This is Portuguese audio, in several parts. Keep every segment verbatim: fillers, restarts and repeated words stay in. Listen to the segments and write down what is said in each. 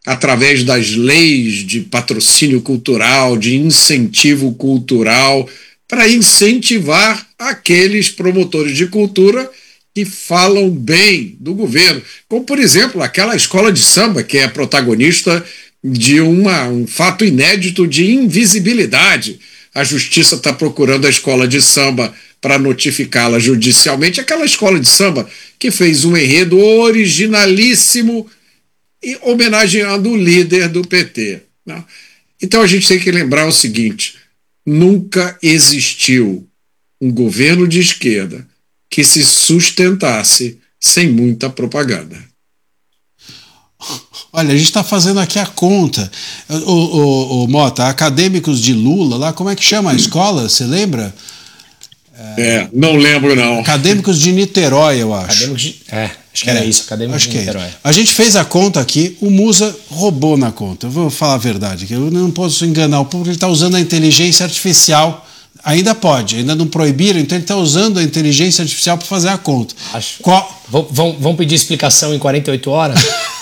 através das leis de patrocínio cultural, de incentivo cultural, para incentivar aqueles promotores de cultura que falam bem do governo. Como, por exemplo, aquela escola de samba que é protagonista de uma, um fato inédito de invisibilidade. A justiça está procurando a escola de samba para notificá-la judicialmente. Aquela escola de samba que fez um enredo originalíssimo e homenageando o líder do P T. Né? Então a gente tem que lembrar o seguinte: nunca existiu um governo de esquerda que se sustentasse sem muita propaganda. Olha, a gente está fazendo aqui a conta. O, o, o Mota, acadêmicos de Lula, lá, como é que chama a escola? Você lembra? É, é, não lembro não. Acadêmicos de Niterói, eu acho. Acadêmicos de, é, acho que era é, isso, Acadêmicos acho de que Niterói. É. A gente fez a conta aqui, o Musa roubou na conta. Eu vou falar a verdade, que eu não posso enganar o público, ele está usando a inteligência artificial. Ainda pode, ainda não proibiram, então ele está usando a inteligência artificial para fazer a conta. Acho. Qual... Vão, vão, vão pedir explicação em quarenta e oito horas?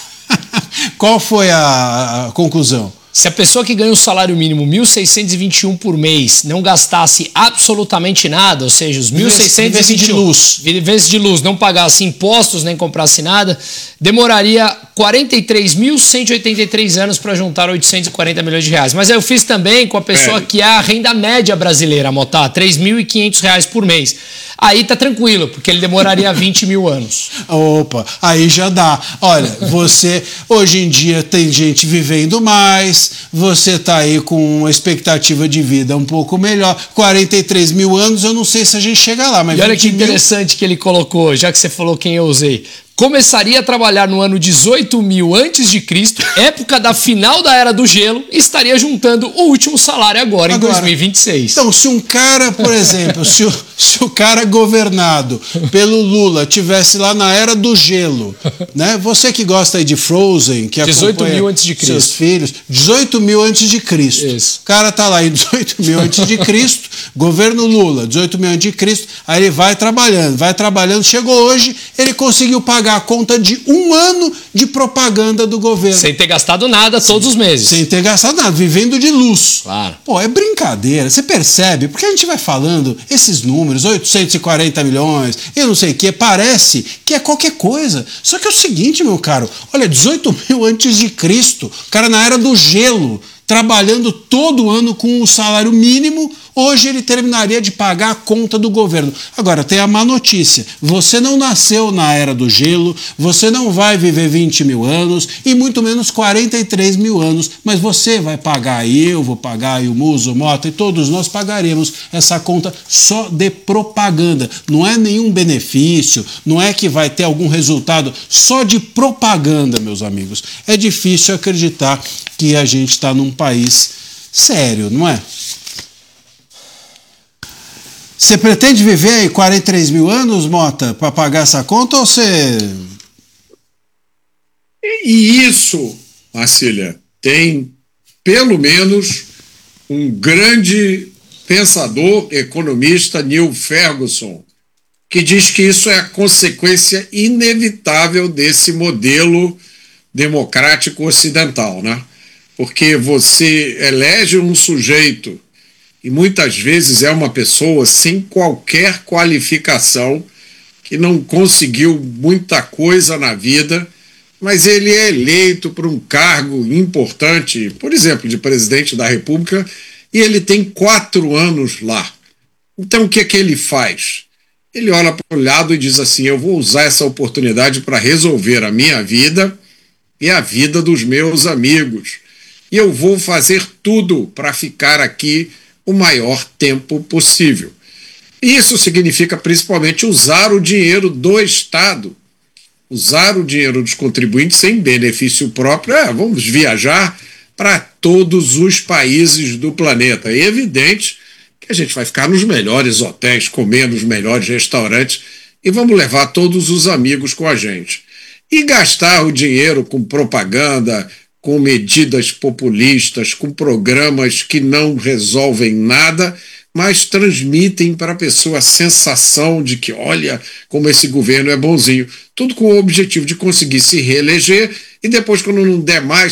Qual foi a, a conclusão? Se a pessoa que ganha o salário mínimo mil seiscentos e vinte e um por mês não gastasse absolutamente nada, ou seja, os mil seiscentos e vinte e um de luz, vezes de luz, não pagasse impostos nem comprasse nada, demoraria quarenta e três mil cento e oitenta e três anos para juntar oitocentos e quarenta milhões de reais. Mas eu fiz também com a pessoa é. que é a renda média brasileira, Motá, três mil e quinhentos reais por mês. Aí tá tranquilo, porque ele demoraria vinte mil anos. Opa, aí já dá. Olha, você, hoje em dia tem gente vivendo mais, você tá aí com uma expectativa de vida um pouco melhor. quarenta e três mil anos, eu não sei se a gente chega lá, mas e olha que interessante mil... que ele colocou, já que você falou quem eu usei. Começaria a trabalhar no ano dezoito mil antes de Cristo, época da final da Era do Gelo, e estaria juntando o último salário agora, agora em dois mil e vinte e seis. Então, se um cara, por exemplo, se, o, se o cara governado pelo Lula tivesse lá na Era do Gelo, né? Você que gosta aí de Frozen, que dezoito mil antes de Cristo. Seus filhos, dezoito mil antes de Cristo. Isso. O cara tá lá em dezoito mil antes de Cristo, governo Lula, dezoito mil antes de Cristo, aí ele vai trabalhando, vai trabalhando, chegou hoje, ele conseguiu pagar a conta de um ano de propaganda do governo. Sem ter gastado nada todos os meses. Sem ter gastado nada, vivendo de luz. Claro. Pô, é brincadeira, você percebe? Porque a gente vai falando esses números, oitocentos e quarenta milhões, eu não sei o que, parece que é qualquer coisa. Só que é o seguinte, meu caro, olha, dezoito mil antes de Cristo, o cara na Era do Gelo, trabalhando todo ano com o salário mínimo, hoje ele terminaria de pagar a conta do governo. Agora, tem a má notícia. Você não nasceu na Era do Gelo, você não vai viver vinte mil anos e muito menos quarenta e três mil anos, mas você vai pagar, e eu vou pagar, e o Muso, o Mota, e todos nós pagaremos essa conta só de propaganda. Não é nenhum benefício, não é que vai ter algum resultado, só de propaganda, meus amigos. É difícil acreditar que a gente está num país sério, não é? Você pretende viver aí quarenta e três mil anos, Mota, para pagar essa conta, ou você... E isso, Marcília, tem pelo menos um grande pensador, economista, Neil Ferguson, que diz que isso é a consequência inevitável desse modelo democrático ocidental, né? Porque você elege um sujeito e muitas vezes é uma pessoa sem qualquer qualificação, que não conseguiu muita coisa na vida, mas ele é eleito para um cargo importante, por exemplo, de presidente da República, e ele tem quatro anos lá. Então o que é que ele faz? Ele olha para o lado e diz assim: eu vou usar essa oportunidade para resolver a minha vida e a vida dos meus amigos. E eu vou fazer tudo para ficar aqui o maior tempo possível. Isso significa principalmente usar o dinheiro do Estado, usar o dinheiro dos contribuintes sem benefício próprio. É, vamos viajar para todos os países do planeta. É evidente que a gente vai ficar nos melhores hotéis, comer nos melhores restaurantes e vamos levar todos os amigos com a gente. E gastar o dinheiro com propaganda, com medidas populistas, com programas que não resolvem nada, mas transmitem para a pessoa a sensação de que, olha, como esse governo é bonzinho. Tudo com o objetivo de conseguir se reeleger e depois, quando não der mais